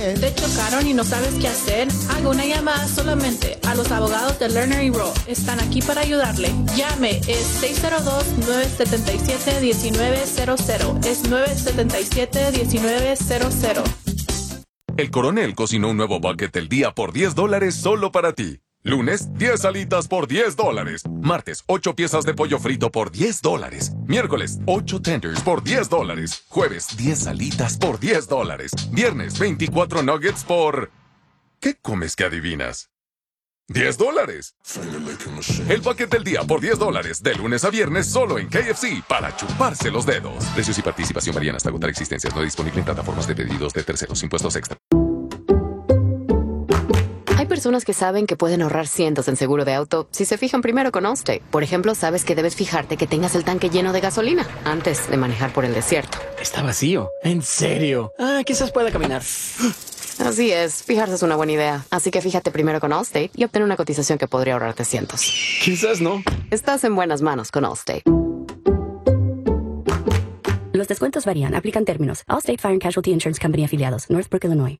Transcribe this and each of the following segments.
¿Te chocaron y no sabes qué hacer? Haga una llamada solamente a los abogados de Lerner y Rowe. Están aquí para ayudarle. Llame, es 602-977-1900. Es 977-1900. El Coronel cocinó un nuevo bucket del día por $10 solo para ti. Lunes, 10 alitas por $10. Martes, 8 piezas de pollo frito por $10. Miércoles, 8 tenders por $10. Jueves, 10 alitas por $10. Viernes, 24 nuggets por... ¿Qué comes que adivinas? $10. El paquete del día por $10. De lunes a viernes solo en KFC para chuparse los dedos. Precios y participación varían hasta agotar existencias. No disponible en plataformas de pedidos de terceros. Impuestos extra. Hay personas que saben que pueden ahorrar cientos en seguro de auto si se fijan primero con Allstate. Por ejemplo, sabes que debes fijarte que tengas el tanque lleno de gasolina antes de manejar por el desierto. Está vacío. ¿En serio? Quizás pueda caminar. Así es, fijarse es una buena idea. Así que fíjate primero con Allstate y obtén una cotización que podría ahorrarte cientos. Quizás no. Estás en buenas manos con Allstate. Los descuentos varían. Aplican términos. Allstate Fire and Casualty Insurance Company afiliados. Northbrook, Illinois.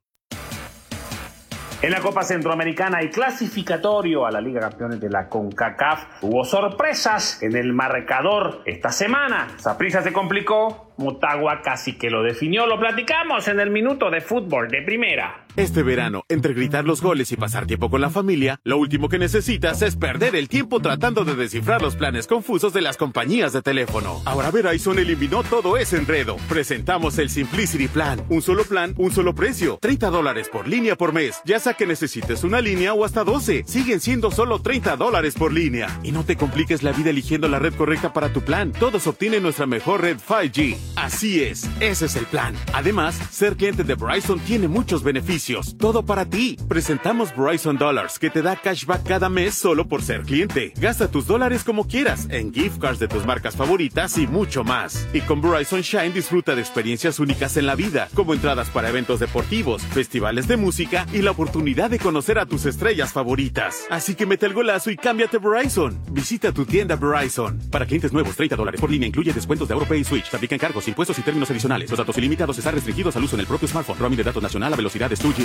En la Copa Centroamericana y clasificatorio a la Liga Campeones de la CONCACAF hubo sorpresas en el marcador esta semana. Saprissa se complicó, Motagua casi que lo definió. Lo platicamos en el Minuto de Fútbol de Primera. Este verano, entre gritar los goles y pasar tiempo con la familia, lo último que necesitas es perder el tiempo tratando de descifrar los planes confusos de las compañías de teléfono. Ahora Verizon eliminó todo ese enredo. Presentamos el Simplicity Plan. Un solo plan, un solo precio. $30 por línea por mes. Ya sea que necesites una línea o hasta 12. Siguen siendo solo $30 por línea. Y no te compliques la vida eligiendo la red correcta para tu plan. Todos obtienen nuestra mejor red 5G. Así es, ese es el plan. Además, ser cliente de Verizon tiene muchos beneficios. Todo para ti. Presentamos Verizon Dollars, que te da cashback cada mes solo por ser cliente. Gasta tus dólares como quieras, en gift cards de tus marcas favoritas y mucho más. Y con Verizon Shine disfruta de experiencias únicas en la vida, como entradas para eventos deportivos, festivales de música y la oportunidad de conocer a tus estrellas favoritas. Así que mete el golazo y cámbiate Verizon. Visita tu tienda Verizon. Para clientes nuevos, $30 por línea incluye descuentos de AuroPay y Switch. Se aplican cargos, impuestos y términos adicionales. Los datos ilimitados están restringidos al uso en el propio smartphone. Roaming de datos nacional a velocidades 2G.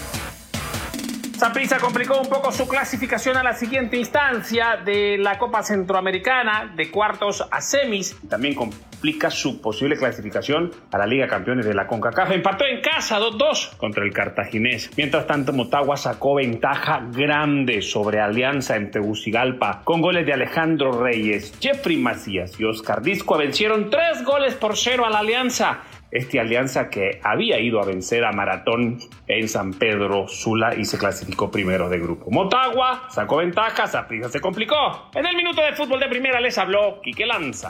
Saprissa complicó un poco su clasificación a la siguiente instancia de la Copa Centroamericana, de cuartos a semis. También complica su posible clasificación a la Liga Campeones de la CONCACAF. Empató en casa 2-2 contra el Cartaginés. Mientras tanto, Motagua sacó ventaja grande sobre Alianza en Tegucigalpa con goles de Alejandro Reyes, Jeffrey Macías y Oscar Disco. Vencieron 3-0 a la Alianza. Alianza que había ido a vencer a Maratón en San Pedro Sula y se clasificó primero de grupo. Motagua sacó ventaja, Saprissa se complicó. En el Minuto de Fútbol de Primera les habló Quique Lanza.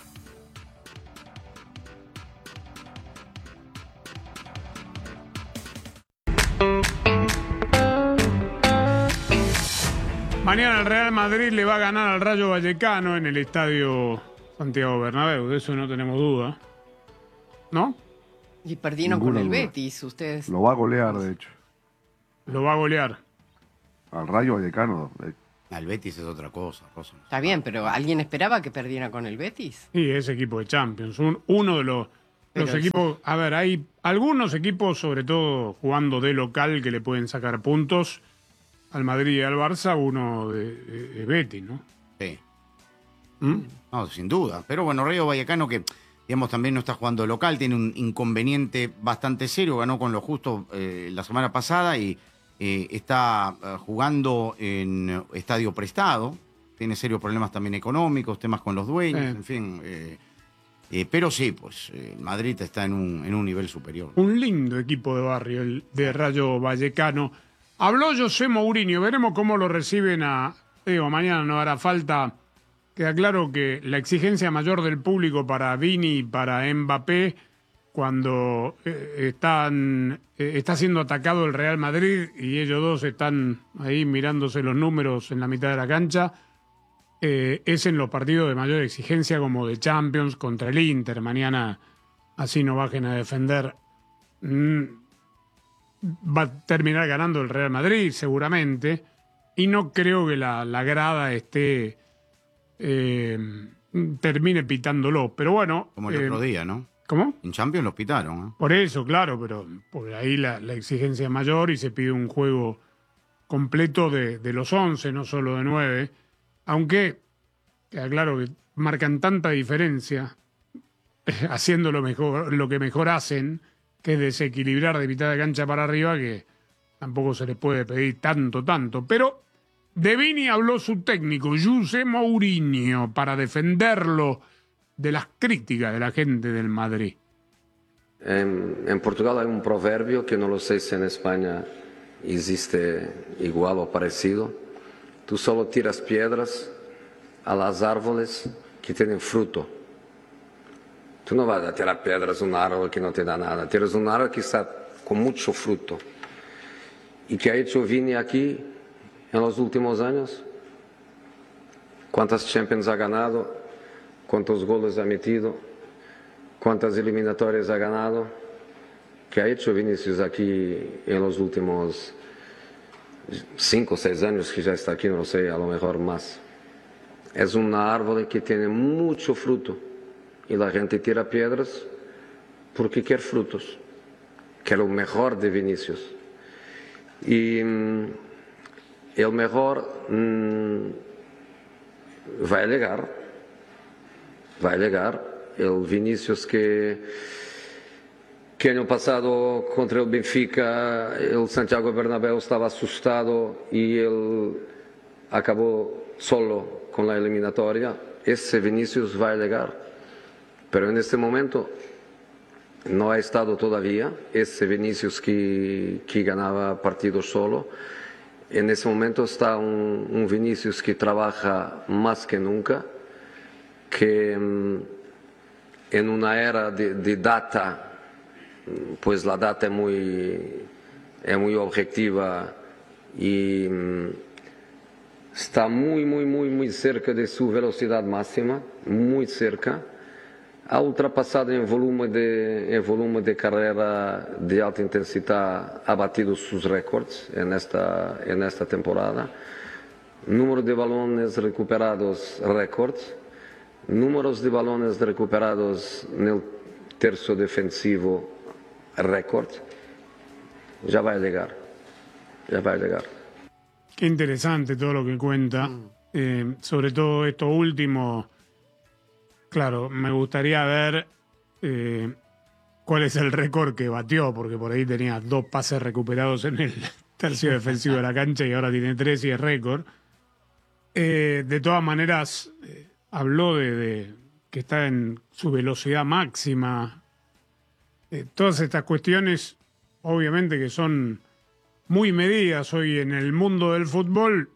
Mañana el Real Madrid le va a ganar al Rayo Vallecano en el estadio Santiago Bernabéu, de eso no tenemos duda. ¿No? Y perdieron con el Betis, ustedes. Lo va a golear, de hecho. Lo va a golear. Al Rayo Vallecano. Al Betis es otra cosa, Rosa. Está bien, pero ¿alguien esperaba que perdiera con el Betis? Sí, es equipo de Champions. Uno de los equipos... A ver, hay algunos equipos, sobre todo jugando de local, que le pueden sacar puntos al Madrid y al Barça, uno de Betis, ¿no? Sí. No, sin duda. Pero bueno, Rayo Vallecano que... digamos, también no está jugando local, tiene un inconveniente bastante serio, ganó con lo justo la semana pasada y está jugando en estadio prestado, tiene serios problemas también económicos, temas con los dueños, en fin. Pero sí, pues Madrid está en un nivel superior. Un lindo equipo de barrio, el de Rayo Vallecano. Habló José Mourinho, veremos cómo lo reciben mañana no hará falta. Queda claro que la exigencia mayor del público para Vini y para Mbappé cuando está siendo atacado el Real Madrid y ellos dos están ahí mirándose los números en la mitad de la cancha, es en los partidos de mayor exigencia como de Champions contra el Inter. Mañana así no bajen a defender. Va a terminar ganando el Real Madrid seguramente y no creo que la grada termine pitándolo, pero bueno. Como el otro día, ¿no? ¿Cómo? En Champions los pitaron. Por eso, claro, pero por ahí la exigencia es mayor y se pide un juego completo de los 11, no solo de 9. Aunque, queda claro que marcan tanta diferencia haciendo lo que mejor hacen, que es desequilibrar de mitad de cancha para arriba, que tampoco se les puede pedir tanto. Pero de Vini habló su técnico, José Mourinho, para defenderlo de las críticas de la gente del Madrid. En Portugal hay un proverbio que no lo sé si en España existe igual o parecido. Tú solo tiras piedras a las árboles que tienen fruto. Tú no vas a tirar piedras a un árbol que no te da nada. Tiras un árbol que está con mucho fruto. ¿Y qué ha hecho Vini aquí en los últimos años? ¿Cuántas Champions ha ganado? ¿Cuántos goles ha metido? ¿Cuántas eliminatorias ha ganado? ¿Qué ha hecho Vinicius aquí en los últimos 5 o 6 años que ya está aquí? No lo sé, a lo mejor más. Es un árbol que tiene mucho fruto y la gente tira piedras porque quiere frutos, que es lo mejor de Vinicius. Y el mejor va a llegar. El Vinicius que año pasado contra el Benfica, el Santiago Bernabéu estaba asustado y él acabó solo con la eliminatoria. Ese Vinicius va a llegar, pero en este momento no ha estado todavía ese Vinicius que ganaba partidos solo. En ese momento está un Vinicius que trabaja más que nunca, que en una era de data, pues la data es muy objetiva y está muy cerca de su velocidad máxima, muy cerca. Ha ultrapassado em volume de carreira de alta intensidade, ha batido seus recordes nesta temporada. Número de balones recuperados, récords. Números de balones recuperados no terço defensivo, récord. Ya va a llegar. Qué interesante todo lo que cuenta. Sobre todo esto último. Claro, me gustaría ver cuál es el récord que batió, porque por ahí tenía 2 pases recuperados en el tercio defensivo de la cancha y ahora tiene 3 y es récord. De todas maneras, habló de que está en su velocidad máxima. Todas estas cuestiones, obviamente que son muy medidas hoy en el mundo del fútbol.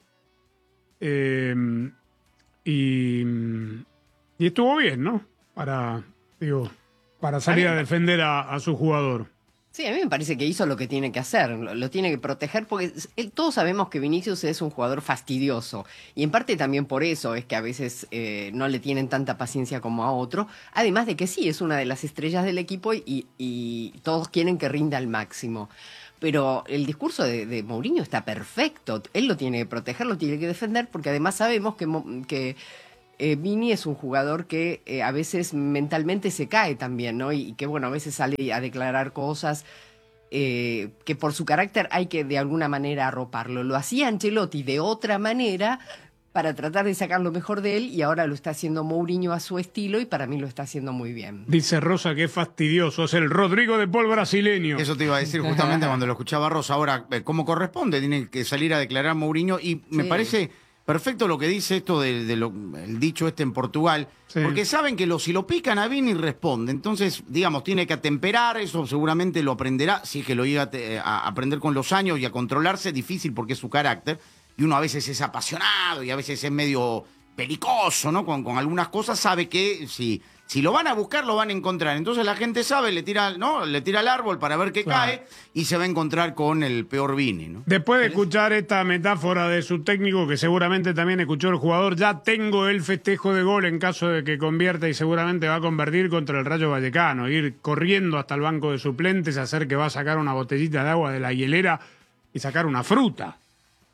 Y estuvo bien, ¿no? Para salir a defender a su jugador. Sí, a mí me parece que hizo lo que tiene que hacer, lo tiene que proteger, porque todos sabemos que Vinicius es un jugador fastidioso, y en parte también por eso es que a veces no le tienen tanta paciencia como a otro, además de que sí, es una de las estrellas del equipo y todos quieren que rinda al máximo. Pero el discurso de Mourinho está perfecto, él lo tiene que proteger, lo tiene que defender, porque además sabemos que Vini es un jugador que a veces mentalmente se cae también, ¿no? Y que, bueno, a veces sale a declarar cosas que por su carácter hay que de alguna manera arroparlo. Lo hacía Ancelotti de otra manera para tratar de sacar lo mejor de él y ahora lo está haciendo Mourinho a su estilo y para mí lo está haciendo muy bien. Dice Rosa que es fastidioso, es el Rodrigo de Paul brasileño. Eso te iba a decir justamente cuando lo escuchaba Rosa. Ahora, ¿cómo corresponde? Tiene que salir a declarar Mourinho y me parece perfecto lo que dice esto el dicho este en Portugal, porque saben que si lo pican a Vini responde, entonces, digamos, tiene que atemperar, eso seguramente lo aprenderá, si es que lo llega a aprender con los años y a controlarse, difícil porque es su carácter, y uno a veces es apasionado y a veces es medio pelicoso, ¿no? Con algunas cosas, sabe que si lo van a buscar, lo van a encontrar. Entonces la gente sabe, le tira al árbol para ver qué cae y se va a encontrar con el peor Vini, ¿no? Después de escuchar esta metáfora de su técnico, que seguramente también escuchó el jugador, ya tengo el festejo de gol en caso de que convierta y seguramente va a convertir contra el Rayo Vallecano. Ir corriendo hasta el banco de suplentes, hacer que va a sacar una botellita de agua de la hielera y sacar una fruta.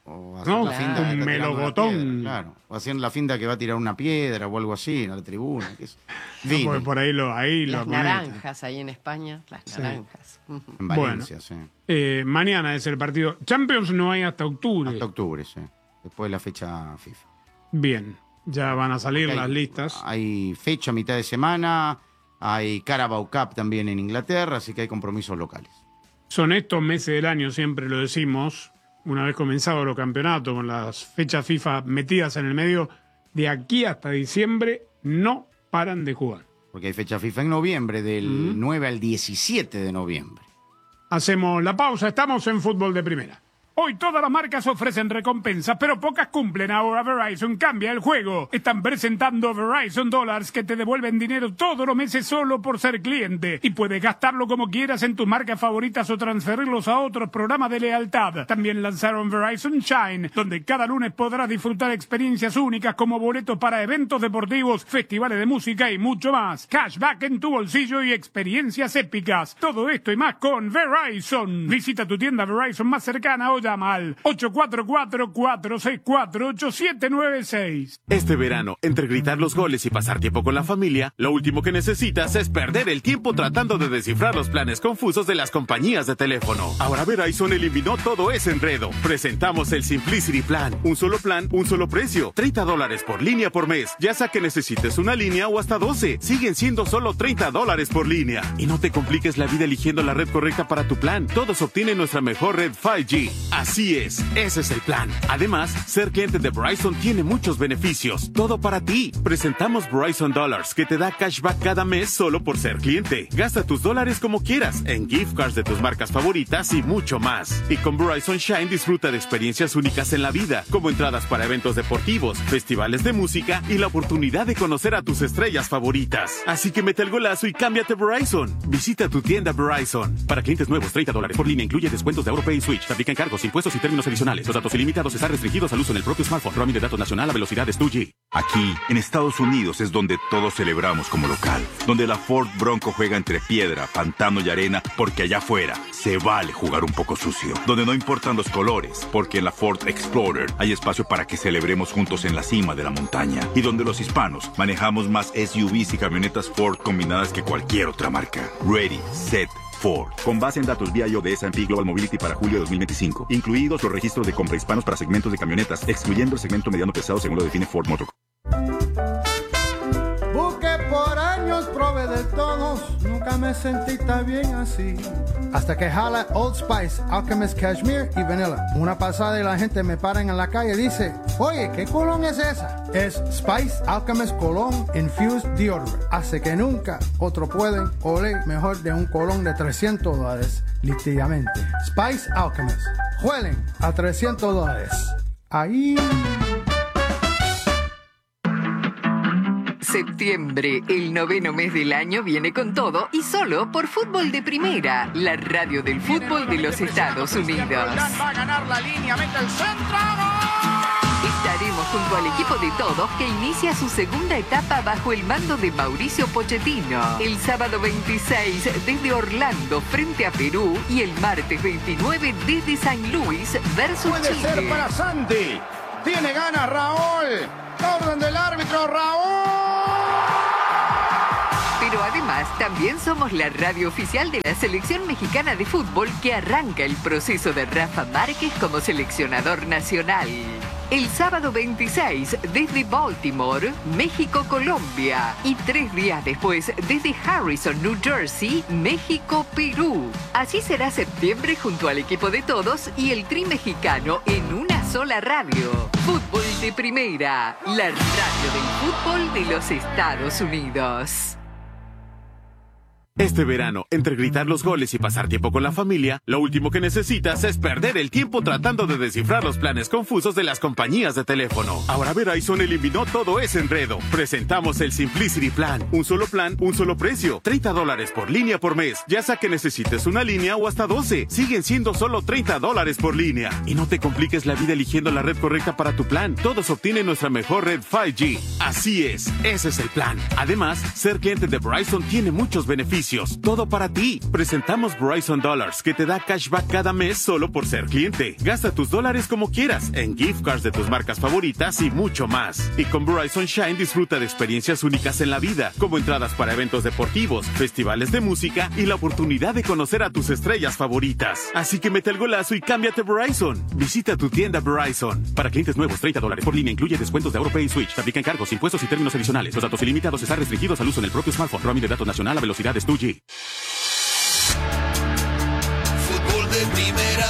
O ¿no? la finta que Un está tirando melogotón. una piedra, claro. O haciendo la finta que va a tirar una piedra o algo así en la tribuna. Que es... No, porque por ahí lo Las conectan. naranjas ahí en España, las naranjas. En Valencia, sí. Mañana es el partido. Champions no hay hasta octubre. Hasta octubre, sí. Después de la fecha FIFA. Bien, ya van a salir las listas. Hay fecha a mitad de semana, hay Carabao Cup también en Inglaterra, así que hay compromisos locales. Son estos meses del año, siempre lo decimos, una vez comenzado los campeonatos, con las fechas FIFA metidas en el medio, de aquí hasta diciembre no paran de jugar. Porque hay fecha FIFA en noviembre, del 9 al 17 de noviembre. Hacemos la pausa, estamos en Fútbol de Primera. Hoy todas las marcas ofrecen recompensas, pero pocas cumplen. Ahora Verizon cambia el juego. Están presentando Verizon Dollars que te devuelven dinero todos los meses solo por ser cliente. Y puedes gastarlo como quieras en tus marcas favoritas o transferirlos a otros programas de lealtad. También lanzaron Verizon Shine, donde cada lunes podrás disfrutar experiencias únicas como boletos para eventos deportivos, festivales de música y mucho más. Cashback en tu bolsillo y experiencias épicas. Todo esto y más con Verizon. Visita tu tienda Verizon más cercana o llama al 844-464-8796. Este verano, entre gritar los goles y pasar tiempo con la familia, lo último que necesitas es perder el tiempo tratando de descifrar los planes confusos de las compañías de teléfono. Ahora Verizon eliminó todo ese enredo. Presentamos el Simplicity Plan. Un solo precio. $30 por línea por mes. Ya sea que necesites una línea o hasta 12. Siguen siendo solo $30 por línea. Y no te compliques la vida eligiendo la red correcta para tu plan. Todos obtienen nuestra mejor red 5G. Así es, ese es el plan. Además, ser cliente de Verizon tiene muchos beneficios. Todo para ti. Presentamos Verizon Dollars, que te da cashback cada mes solo por ser cliente. Gasta tus dólares como quieras, en gift cards de tus marcas favoritas y mucho más. Y con Verizon Shine disfruta de experiencias únicas en la vida, como entradas para eventos deportivos, festivales de música y la oportunidad de conocer a tus estrellas favoritas. Así que mete el golazo y cámbiate Verizon. Visita tu tienda Verizon. Para clientes nuevos, $30 por línea incluye descuentos de AuroPay y Switch. Se aplican cargos, impuestos y términos adicionales. Los datos ilimitados están restringidos al uso en el propio smartphone. Roaming de datos nacional a velocidades 2G. Aquí, en Estados Unidos, es donde todos celebramos como local. Donde la Ford Bronco juega entre piedra, pantano y arena, porque allá afuera se vale jugar un poco sucio. Donde no importan los colores, porque en la Ford Explorer hay espacio para que celebremos juntos en la cima de la montaña. Y donde los hispanos manejamos más SUVs y camionetas Ford combinadas que cualquier otra marca. Ready, set, Ford. Con base en datos BIO de S&P Global Mobility para julio de 2025. Incluidos los registros de compra hispanos para segmentos de camionetas, excluyendo el segmento mediano pesado según lo define Ford Motor. Busqué por años, probé de todos, nunca me sentí tan bien así. Hasta que jala Old Spice, Alchemist Cashmere y Vanilla. Una pasada y la gente me para en la calle y dice, oye, ¿qué colón es esa? Es Spice Alchemist Cologne Infused Deodorant. Hace que nunca otro pueden oler mejor de un colón de $300, literalmente. Spice Alchemist. Huelen a $300. Ahí... Septiembre, el noveno mes del año, viene con todo y solo por Fútbol de Primera, la radio del fútbol de los Estados Unidos. Va a ganar la línea, mete el centro. Estaremos junto al equipo de todos que inicia su segunda etapa bajo el mando de Mauricio Pochettino. El sábado 26 desde Orlando frente a Perú y el martes 29 desde San Luis versus Puede Chile. ser para Santi. Tiene ganas Raúl. Orden del árbitro, Raúl. Pero además también somos la radio oficial de la selección mexicana de fútbol que arranca el proceso de Rafa Márquez como seleccionador nacional. El sábado 26 desde Baltimore, México-Colombia. Y 3 días después desde Harrison, New Jersey, México-Perú. Así será septiembre junto al equipo de todos y el Tri mexicano en una sola radio. Fútbol de Primera, la radio del fútbol de los Estados Unidos. Este verano, entre gritar los goles y pasar tiempo con la familia, lo último que necesitas es perder el tiempo tratando de descifrar los planes confusos de las compañías de teléfono. Ahora Verizon eliminó todo ese enredo. Presentamos el Simplicity Plan. Un solo precio. $30 por línea por mes. Ya sea que necesites una línea o hasta 12. Siguen siendo solo $30 por línea. Y no te compliques la vida eligiendo la red correcta para tu plan. Todos obtienen nuestra mejor red 5G. Así es, ese es el plan. Además, ser cliente de Verizon tiene muchos beneficios. beneficios. Todo para ti. Presentamos Verizon Dollars, que te da cashback cada mes solo por ser cliente. Gasta tus dólares como quieras, en gift cards de tus marcas favoritas y mucho más. Y con Verizon Shine disfruta de experiencias únicas en la vida, como entradas para eventos deportivos, festivales de música y la oportunidad de conocer a tus estrellas favoritas. Así que mete el golazo y cámbiate a Verizon. Visita tu tienda Verizon. Para clientes nuevos, $30 por línea, incluye descuentos de AuroPay y Switch. Se aplican cargos, impuestos y términos adicionales. Los datos ilimitados están restringidos al uso en el propio smartphone. Roaming de datos nacional a velocidades 2G. Fútbol de primera.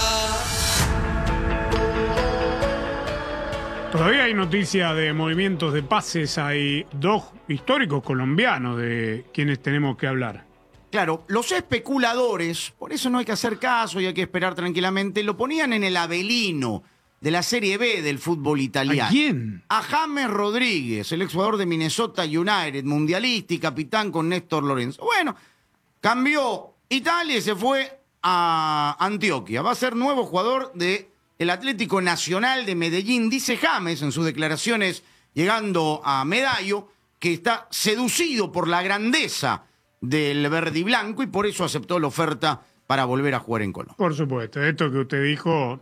Todavía hay noticia de movimientos de pases. Hay dos históricos colombianos de quienes tenemos que hablar. Claro, los especuladores, por eso no hay que hacer caso y hay que esperar tranquilamente, lo ponían en el Avelino de la Serie B del fútbol italiano. ¿A quién? A James Rodríguez, el exjugador de Minnesota United, mundialista y capitán con Néstor Lorenzo. Bueno, cambió Italia y se fue a Antioquia. Va a ser nuevo jugador del Atlético Nacional de Medellín. Dice James en sus declaraciones, llegando a Medallo, que está seducido por la grandeza del verde y blanco y por eso aceptó la oferta para volver a jugar en Colombia. Por supuesto, esto que usted dijo,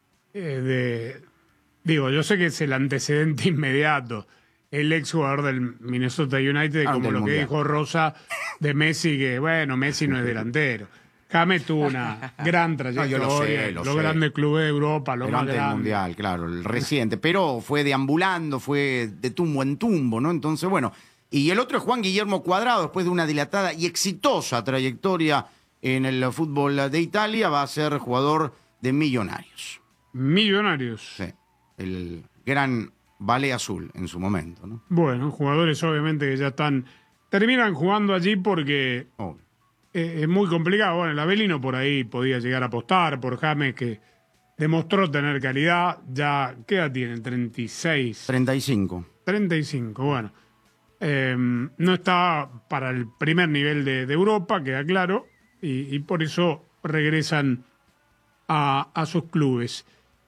yo sé que es el antecedente inmediato, el exjugador del Minnesota United, como lo que dijo Rosa de Messi, que bueno, Messi no es delantero. James tuvo una gran trayectoria, los grandes clubes de Europa, los más grandes. El Mundial, claro, el reciente, pero fue deambulando, fue de tumbo en tumbo, ¿no? Entonces, bueno. Y el otro es Juan Guillermo Cuadrado, después de una dilatada y exitosa trayectoria en el fútbol de Italia, va a ser jugador de Millonarios. Millonarios. Sí, el gran Ballet Azul en su momento, ¿no? Bueno, jugadores obviamente que ya terminan jugando allí porque es muy complicado. Bueno, el Avelino por ahí podía llegar a apostar por James, que demostró tener calidad. Ya, ¿qué edad tiene? 36. 35. 35, bueno. No está para el primer nivel de Europa, queda claro, y por eso regresan a sus clubes.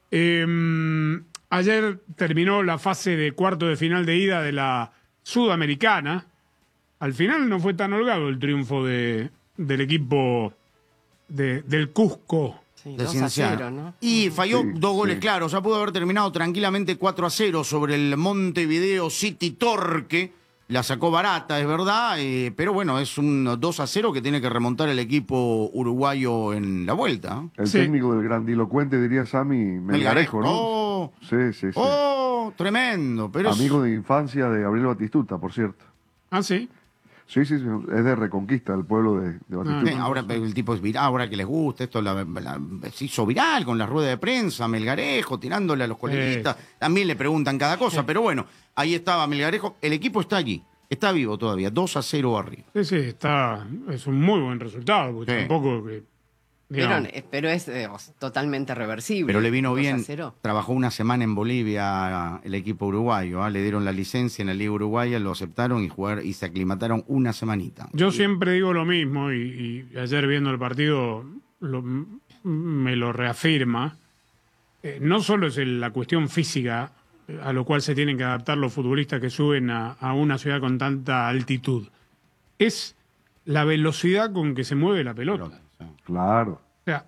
Ayer terminó la fase de cuarto de final de ida de la Sudamericana. Al final no fue tan holgado el triunfo del equipo del Cusco. Sí, 2-0, ¿no? Y falló dos goles claros. Ya pudo haber terminado tranquilamente 4-0 sobre el Montevideo City Torque. La sacó barata, es verdad, pero bueno, es un 2-0 que tiene que remontar el equipo uruguayo en la vuelta. El técnico del grandilocuente, diría Sammy, Melgarejo, ¿no? Oh, sí. Oh, tremendo. Pero amigo de infancia de Gabriel Batistuta, por cierto. ¿Ah, sí? Sí, es de Reconquista, el pueblo de Batistuta. Ahora el tipo es viral, ahora que les gusta, esto se hizo viral con la rueda de prensa, Melgarejo, tirándole a los coleguistas. También le preguntan cada cosa, pero bueno, ahí estaba Melgarejo. El equipo está allí, está vivo todavía, 2-0 arriba. Sí, es un muy buen resultado, porque tampoco Pero es totalmente reversible. Pero le vino bien, trabajó una semana en Bolivia el equipo uruguayo, le dieron la licencia en la Liga Uruguaya, lo aceptaron y se aclimataron una semanita. Yo siempre digo lo mismo y ayer viendo el partido me lo reafirma. No solo es la cuestión física a lo cual se tienen que adaptar los futbolistas que suben a una ciudad con tanta altitud, es la velocidad con que se mueve la pelota. Claro. O sea,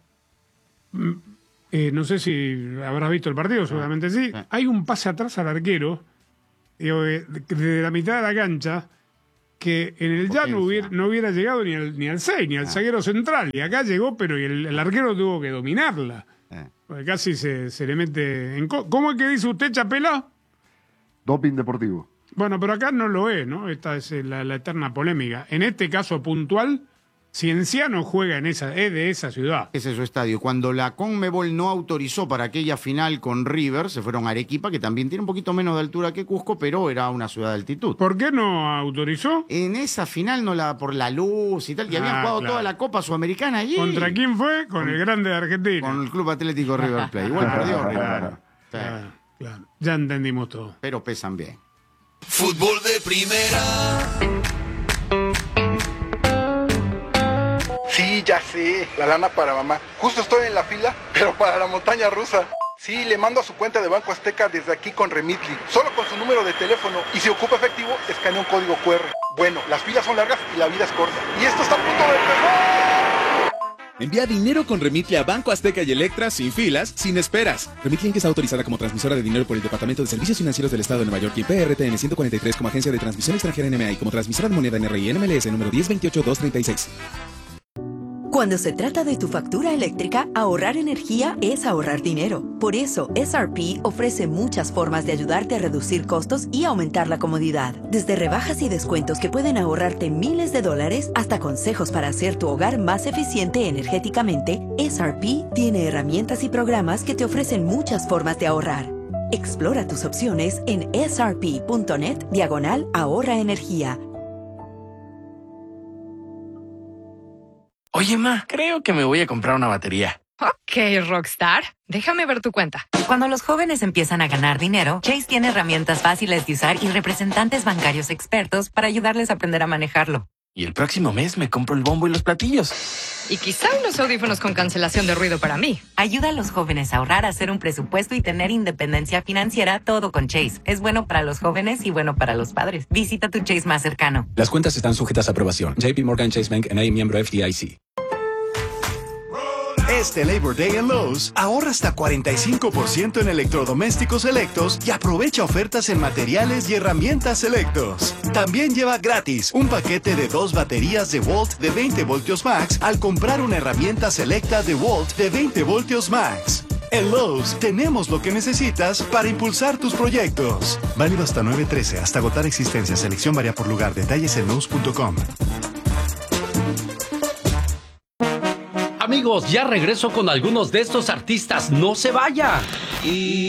no sé si habrás visto el partido, seguramente sí. Hay un pase atrás al arquero, de la mitad de la cancha, que en el ya no hubiera llegado ni al 6, ni al zaguero central. Y acá llegó, pero el arquero tuvo que dominarla. Porque casi se le mete en... ¿Cómo es que dice usted, Chapela? Doping deportivo. Bueno, pero acá no lo es, ¿no? Esta es la eterna polémica. En este caso puntual, Cienciano juega es de esa ciudad. Ese es su estadio. Cuando la Conmebol no autorizó para aquella final con River, se fueron a Arequipa, que también tiene un poquito menos de altura que Cusco, pero era una ciudad de altitud. ¿Por qué no autorizó? En esa final por la luz y tal, que habían jugado toda la Copa Sudamericana allí. ¿Contra quién fue? Con el grande de Argentina. Con el Club Atlético River Plate. Igual perdió River. Claro. Ya entendimos todo. Pero pesan bien. Fútbol de primera. Sí, ya sé, la lana para mamá. Justo estoy en la fila, pero para la montaña rusa. Sí, le mando a su cuenta de Banco Azteca desde aquí con Remitly, solo con su número de teléfono. Y si ocupa efectivo, escanea un código QR. Bueno, las filas son largas y la vida es corta. Y esto está a punto de empezar. Envía dinero con Remitly a Banco Azteca y Electra sin filas, sin esperas. Remitly Inc. está autorizada como transmisora de dinero por el Departamento de Servicios Financieros del Estado de Nueva York y PRTN 143 como agencia de transmisión extranjera NMA y como transmisora de moneda NRI NMLS número 1028236. Cuando se trata de tu factura eléctrica, ahorrar energía es ahorrar dinero. Por eso, SRP ofrece muchas formas de ayudarte a reducir costos y aumentar la comodidad. Desde rebajas y descuentos que pueden ahorrarte miles de dólares hasta consejos para hacer tu hogar más eficiente energéticamente, SRP tiene herramientas y programas que te ofrecen muchas formas de ahorrar. Explora tus opciones en srp.net/ahorra energía. Oye, ma, creo que me voy a comprar una batería. Ok, Rockstar. Déjame ver tu cuenta. Cuando los jóvenes empiezan a ganar dinero, Chase tiene herramientas fáciles de usar y representantes bancarios expertos para ayudarles a aprender a manejarlo. Y el próximo mes me compro el bombo y los platillos. Y quizá unos audífonos con cancelación de ruido para mí. Ayuda a los jóvenes a ahorrar, a hacer un presupuesto y tener independencia financiera, todo con Chase. Es bueno para los jóvenes y bueno para los padres. Visita tu Chase más cercano. Las cuentas están sujetas a aprobación. JP Morgan Chase Bank N.A. miembro FDIC. Este Labor Day en Lowe's, ahorra hasta 45% en electrodomésticos selectos y aprovecha ofertas en materiales y herramientas selectos. También lleva gratis un paquete de 2 baterías de Volt de 20 voltios max al comprar una herramienta selecta de Volt de 20 voltios max. En Lowe's tenemos lo que necesitas para impulsar tus proyectos. Válido hasta 9/13, hasta agotar existencia. Selección varía por lugar. Detalles en Lowe's.com. Amigos, ya regreso con algunos de estos artistas. ¡No se vaya!